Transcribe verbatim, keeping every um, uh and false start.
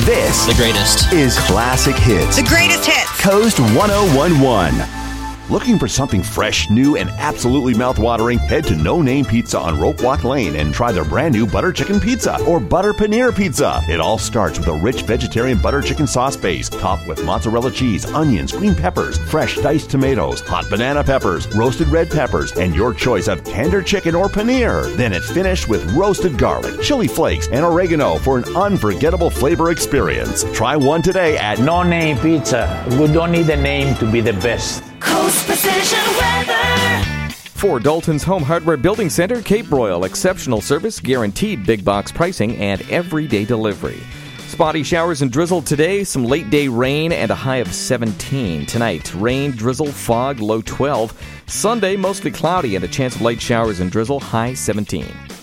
This The greatest. is Classic Hits. The greatest hits. Coast one oh one one. Looking for something fresh, new, and absolutely mouthwatering? Head to No Name Pizza on Rope Walk Lane and try their brand new butter chicken pizza or butter paneer pizza. It all starts with a rich vegetarian butter chicken sauce base, topped with mozzarella cheese, onions, green peppers, fresh diced tomatoes, hot banana peppers, roasted red peppers, and your choice of tender chicken or paneer. Then it's finished with roasted garlic, chili flakes, and oregano for an unforgettable flavor experience. Try one today at No Name Pizza. We don't need a name to be the best. Coast Precision Weather. For Dalton's Home Hardware Building Center, Cape Royal, exceptional service, guaranteed big box pricing, and everyday delivery. Spotty showers and drizzle today, some late day rain, and a high of seventeen. Tonight, rain, drizzle, fog, low twelve. Sunday, mostly cloudy and a chance of light showers and drizzle, high seventeen.